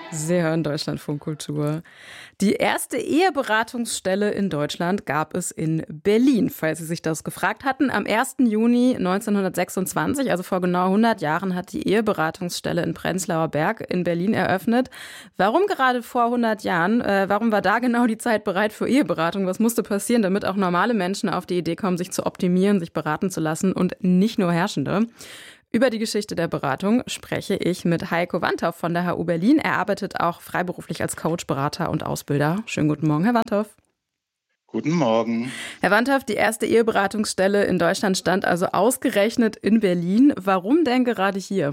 Sie hören Deutschlandfunk Kultur. Die erste Eheberatungsstelle in Deutschland gab es in Berlin, falls Sie sich das gefragt hatten. Am 1. Juni 1926, also vor genau 100 Jahren, hat die Eheberatungsstelle in Prenzlauer Berg in Berlin eröffnet. Warum gerade vor 100 Jahren? Warum war da genau die Zeit bereit für Eheberatung? Was musste passieren, damit auch normale Menschen auf die Idee kommen, sich zu optimieren, sich beraten zu lassen und nicht nur Herrschende? Über die Geschichte der Beratung spreche ich mit Heiko Wandhoff von der HU Berlin. Er arbeitet auch freiberuflich als Coach, Berater und Ausbilder. Schönen guten Morgen, Herr Wandhoff. Guten Morgen. Herr Wandhoff, die erste Eheberatungsstelle in Deutschland stand also ausgerechnet in Berlin. Warum denn gerade hier?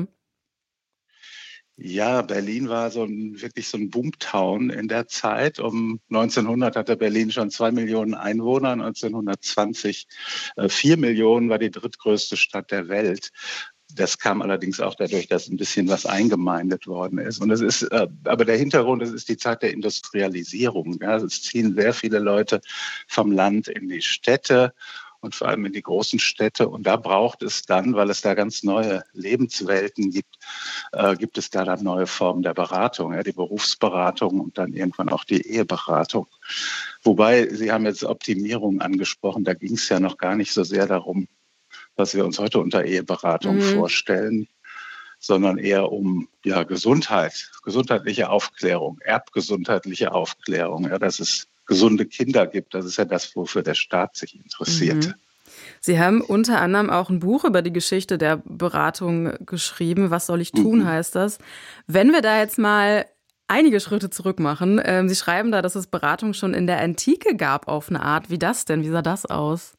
Ja, Berlin war wirklich so ein Boomtown in der Zeit. Um 1900 hatte Berlin schon 2 Millionen Einwohner, 1920 4 Millionen, war die drittgrößte Stadt der Welt. Das kam allerdings auch dadurch, dass ein bisschen was eingemeindet worden ist. Und es ist, aber der Hintergrund, es ist die Zeit der Industrialisierung. Ja, es ziehen sehr viele Leute vom Land in die Städte und vor allem in die großen Städte. Und da braucht es dann, weil es da ganz neue Lebenswelten gibt, gibt es da dann neue Formen der Beratung, ja, die Berufsberatung und dann irgendwann auch die Eheberatung. Wobei, Sie haben jetzt Optimierung angesprochen, da ging es ja noch gar nicht so sehr darum, was wir uns heute unter Eheberatung vorstellen, sondern eher um Gesundheit, gesundheitliche Aufklärung, erbgesundheitliche Aufklärung, ja, dass es gesunde Kinder gibt. Das ist ja das, wofür der Staat sich interessierte. Sie haben unter anderem auch ein Buch über die Geschichte der Beratung geschrieben. Was soll ich tun, heißt das. Wenn wir da jetzt mal einige Schritte zurück machen. Sie schreiben da, dass es Beratung schon in der Antike gab auf eine Art. Wie das denn? Wie sah das aus?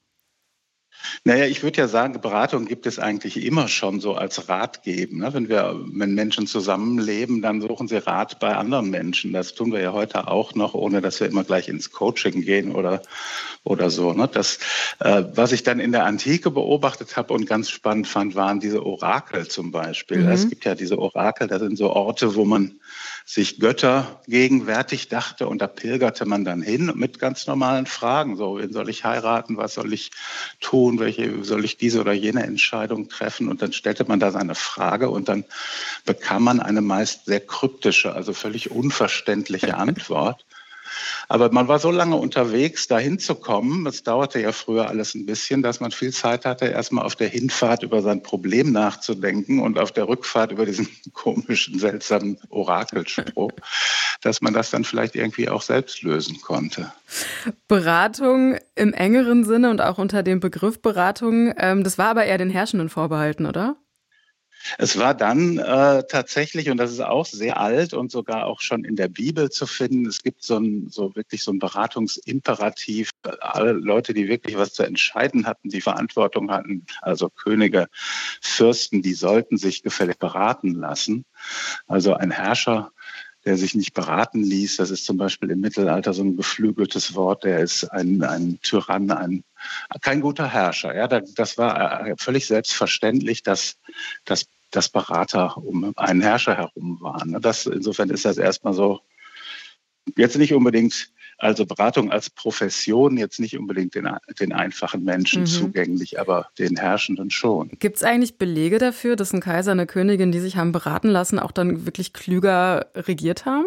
Naja, ich würde ja sagen, Beratung gibt es eigentlich immer schon so als Rat geben. Wenn Menschen zusammenleben, dann suchen sie Rat bei anderen Menschen. Das tun wir ja heute auch noch, ohne dass wir immer gleich ins Coaching gehen oder so. Was ich dann in der Antike beobachtet habe und ganz spannend fand, waren diese Orakel zum Beispiel. Es gibt ja diese Orakel, das sind so Orte, wo man sich Götter gegenwärtig dachte und da pilgerte man dann hin mit ganz normalen Fragen. So, wen soll ich heiraten? Was soll ich tun? Soll ich diese oder jene Entscheidung treffen? Und dann stellte man da seine Frage und dann bekam man eine meist sehr kryptische, also völlig unverständliche Antwort. Aber man war so lange unterwegs, da hinzukommen, das dauerte ja früher alles ein bisschen, dass man viel Zeit hatte, erstmal auf der Hinfahrt über sein Problem nachzudenken und auf der Rückfahrt über diesen komischen, seltsamen Orakelspruch, dass man das dann vielleicht irgendwie auch selbst lösen konnte. Beratung im engeren Sinne und auch unter dem Begriff Beratung, das war aber eher den Herrschenden vorbehalten, oder? Es war dann tatsächlich, und das ist auch sehr alt und sogar auch schon in der Bibel zu finden, es gibt wirklich so ein Beratungsimperativ. Alle Leute, die wirklich was zu entscheiden hatten, die Verantwortung hatten, also Könige, Fürsten, die sollten sich gefällig beraten lassen. Also ein Herrscher, der sich nicht beraten ließ, das ist zum Beispiel im Mittelalter so ein geflügeltes Wort, der ist ein Tyrann, kein guter Herrscher. Ja, das war völlig selbstverständlich, dass Berater um einen Herrscher herum waren. Insofern ist das erstmal so, jetzt nicht unbedingt, also Beratung als Profession jetzt nicht unbedingt den einfachen Menschen zugänglich, aber den Herrschenden schon. Gibt es eigentlich Belege dafür, dass ein Kaiser, eine Königin, die sich haben beraten lassen, auch dann wirklich klüger regiert haben?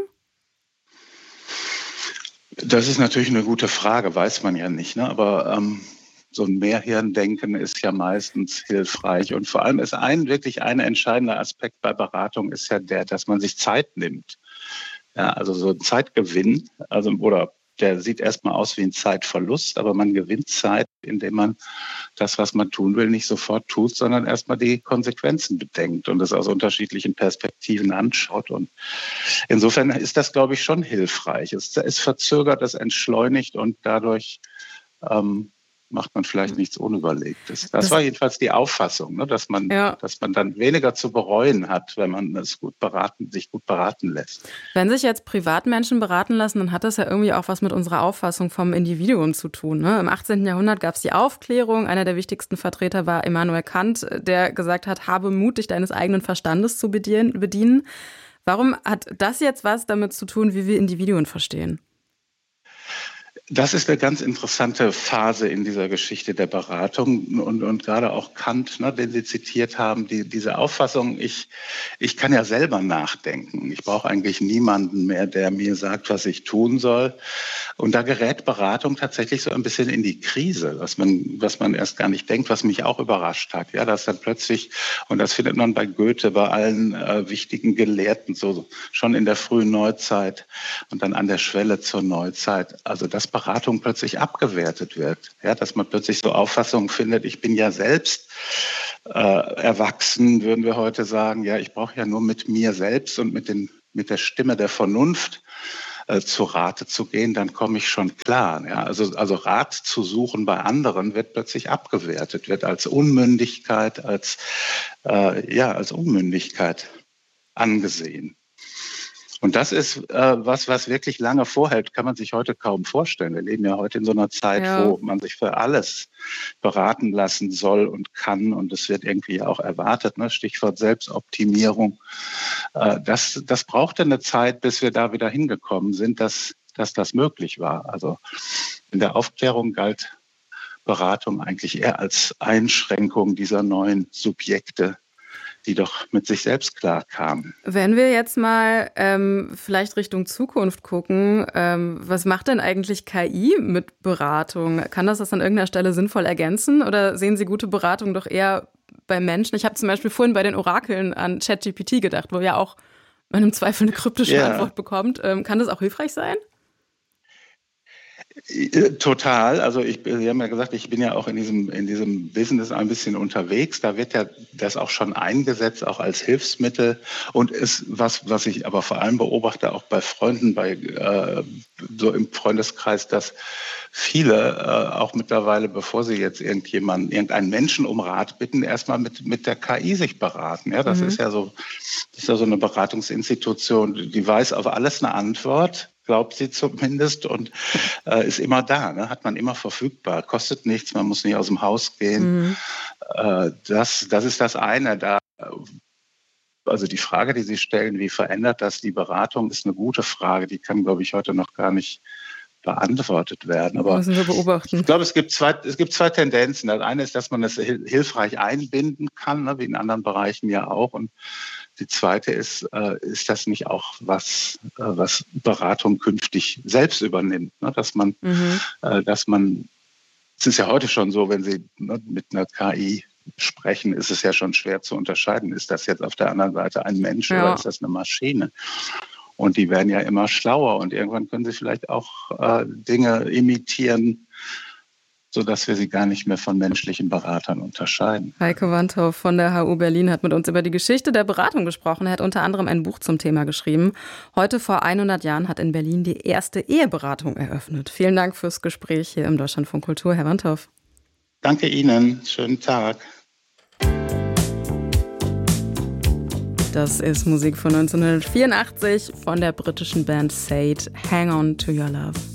Das ist natürlich eine gute Frage, weiß man ja nicht, ne? Aber so ein Mehrhirndenken ist ja meistens hilfreich. Und vor allem ist ein entscheidender Aspekt bei Beratung ist ja dass man sich Zeit nimmt. Ja, also so ein Zeitgewinn, oder der sieht erstmal aus wie ein Zeitverlust, aber man gewinnt Zeit, indem man das, was man tun will, nicht sofort tut, sondern erstmal die Konsequenzen bedenkt und es aus unterschiedlichen Perspektiven anschaut. Und insofern ist das, glaube ich, schon hilfreich. Es verzögert, es entschleunigt und dadurch macht man vielleicht nichts Unüberlegtes. Das war jedenfalls die Auffassung, ne, dass man dann weniger zu bereuen hat, wenn man sich gut beraten lässt. Wenn sich jetzt Privatmenschen beraten lassen, dann hat das ja irgendwie auch was mit unserer Auffassung vom Individuum zu tun. Ne? Im 18. Jahrhundert gab es die Aufklärung. Einer der wichtigsten Vertreter war Immanuel Kant, der gesagt hat, habe Mut, dich deines eigenen Verstandes zu bedienen. Warum hat das jetzt was damit zu tun, wie wir Individuen verstehen? Das ist eine ganz interessante Phase in dieser Geschichte der Beratung und gerade auch Kant, ne, den Sie zitiert haben, diese Auffassung, ich kann ja selber nachdenken. Ich brauche eigentlich niemanden mehr, der mir sagt, was ich tun soll. Und da gerät Beratung tatsächlich so ein bisschen in die Krise, was man erst gar nicht denkt, was mich auch überrascht hat. Ja, dass dann plötzlich, und das findet man bei Goethe, bei allen wichtigen Gelehrten, so schon in der frühen Neuzeit und dann an der Schwelle zur Neuzeit, also dass Beratung plötzlich abgewertet wird. Ja, dass man plötzlich so Auffassungen findet, ich bin ja selbst erwachsen, würden wir heute sagen. Ja, ich brauche ja nur mit mir selbst und mit der Stimme der Vernunft zu Rate zu gehen, dann komme ich schon klar. Ja, also Rat zu suchen bei anderen wird plötzlich abgewertet, wird als Unmündigkeit, als Unmündigkeit angesehen. Und das ist was wirklich lange vorhält, kann man sich heute kaum vorstellen. Wir leben ja heute in so einer Zeit, wo man sich für alles beraten lassen soll und kann. Und es wird irgendwie auch erwartet, ne? Stichwort Selbstoptimierung. Das brauchte eine Zeit, bis wir da wieder hingekommen sind, dass das möglich war. Also in der Aufklärung galt Beratung eigentlich eher als Einschränkung dieser neuen Subjekte, die doch mit sich selbst klarkamen. Wenn wir jetzt mal vielleicht Richtung Zukunft gucken, was macht denn eigentlich KI mit Beratung? Kann das an irgendeiner Stelle sinnvoll ergänzen oder sehen Sie gute Beratung doch eher bei Menschen? Ich habe zum Beispiel vorhin bei den Orakeln an ChatGPT gedacht, wo ja auch man im Zweifel eine kryptische Antwort bekommt. Kann das auch hilfreich sein? Total. Also Sie haben ja gesagt, ich bin ja auch in diesem Business ein bisschen unterwegs. Da wird ja das auch schon eingesetzt, auch als Hilfsmittel. Und was ich aber vor allem beobachte, auch bei Freunden, so im Freundeskreis, dass viele auch mittlerweile, bevor sie jetzt irgendeinen Menschen um Rat bitten, erstmal mit der KI sich beraten. Ja, das ist ja so eine Beratungsinstitution, die weiß auf alles eine Antwort. Glaubt sie zumindest und ist immer da, ne? Hat man immer verfügbar, kostet nichts, man muss nicht aus dem Haus gehen. Das ist das eine. Also die Frage, die Sie stellen, wie verändert das die Beratung, ist eine gute Frage. Die kann, glaube ich, heute noch gar nicht beantwortet werden. Aber müssen wir beobachten. Ich glaube, es gibt zwei Tendenzen. Das eine ist, dass man es hilfreich einbinden kann, ne, wie in anderen Bereichen ja auch. Und die zweite ist das nicht auch was Beratung künftig selbst übernimmt, ne? Dass man, es ist ja heute schon so, wenn Sie mit einer KI sprechen, ist es ja schon schwer zu unterscheiden. Ist das jetzt auf der anderen Seite ein Mensch oder ist das eine Maschine? Und die werden ja immer schlauer und irgendwann können sie vielleicht auch Dinge imitieren, sodass wir sie gar nicht mehr von menschlichen Beratern unterscheiden. Heike Wandhoff von der HU Berlin hat mit uns über die Geschichte der Beratung gesprochen. Er hat unter anderem ein Buch zum Thema geschrieben. Heute vor 100 Jahren hat in Berlin die erste Eheberatung eröffnet. Vielen Dank fürs Gespräch hier im Deutschlandfunk Kultur, Herr Wandhoff. Danke Ihnen. Schönen Tag. Das ist Musik von 1984 von der britischen Band Sade, Hang On To Your Love.